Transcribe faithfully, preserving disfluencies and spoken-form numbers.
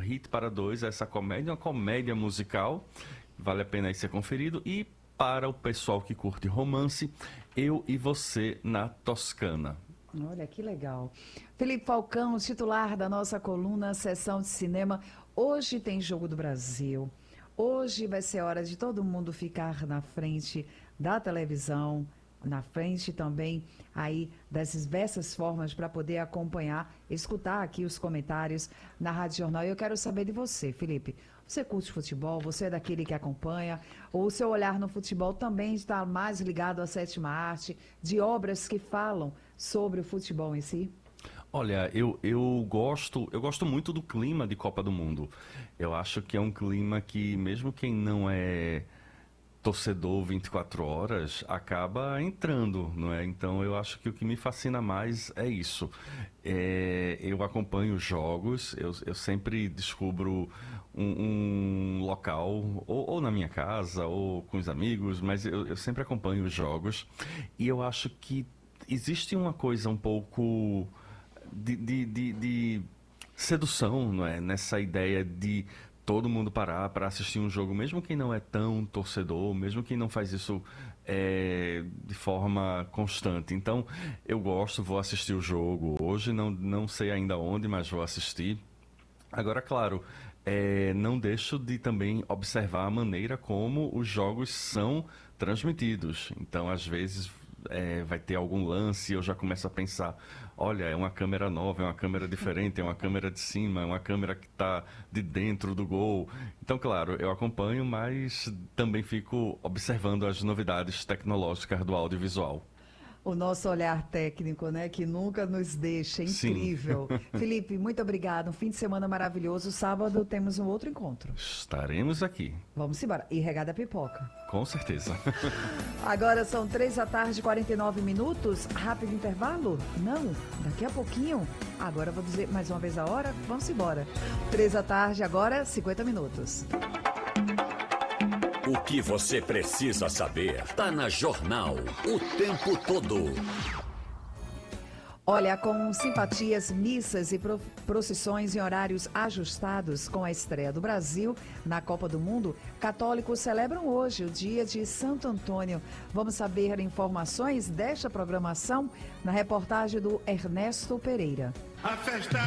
Hit para Dois, essa comédia, uma comédia musical, vale a pena aí ser conferido. E para o pessoal que curte romance, Eu e Você na Toscana. Olha, que legal. Felipe Falcão, titular da nossa coluna Sessão de Cinema. Hoje tem Jogo do Brasil. Hoje vai ser hora de todo mundo ficar na frente da televisão, na frente também aí das diversas formas para poder acompanhar, escutar aqui os comentários na Rádio Jornal. E eu quero saber de você, Felipe. Você curte futebol? Você é daquele que acompanha? Ou o seu olhar no futebol também está mais ligado à sétima arte, de obras que falam sobre o futebol em si? Olha, eu, eu gosto, eu gosto muito do clima de Copa do Mundo. Eu acho que é um clima que, mesmo quem não é torcedor vinte e quatro horas, acaba entrando, não é? Então eu acho que o que me fascina mais é isso. É, eu acompanho os jogos, eu, eu sempre descubro um, um local, ou, ou na minha casa, ou com os amigos, mas eu, eu sempre acompanho os jogos. E eu acho que existe uma coisa um pouco de, de, de, de sedução, não é? Nessa ideia de todo mundo parar para assistir um jogo, mesmo quem não é tão torcedor, mesmo quem não faz isso é, de forma constante. Então, eu gosto, vou assistir o jogo hoje, não, não sei ainda onde, mas vou assistir. Agora, claro, é, não deixo de também observar a maneira como os jogos são transmitidos. Então, às vezes, é, vai ter algum lance e eu já começo a pensar, olha, é uma câmera nova, é uma câmera diferente, é uma câmera de cima, é uma câmera que está de dentro do gol. Então, claro, eu acompanho, mas também fico observando as novidades tecnológicas do audiovisual. O nosso olhar técnico, né, que nunca nos deixa, Sim, incrível. Felipe, muito obrigado. Um fim de semana maravilhoso. Sábado temos um outro encontro. estaremos aqui, Vamos embora. E regada a pipoca. com certeza. Agora são três da tarde, quarenta e nove minutos. Rápido intervalo? Não, daqui a pouquinho. Agora eu vou dizer mais uma vez a hora. Vamos embora. Três da tarde, agora cinquenta minutos. O que você precisa saber tá na Jornal o tempo todo. Olha, com simpatias, missas e pro- procissões em horários ajustados com a estreia do Brasil na Copa do Mundo, católicos celebram hoje o dia de Santo Antônio. Vamos saber informações desta programação na reportagem do Ernesto Pereira. A festa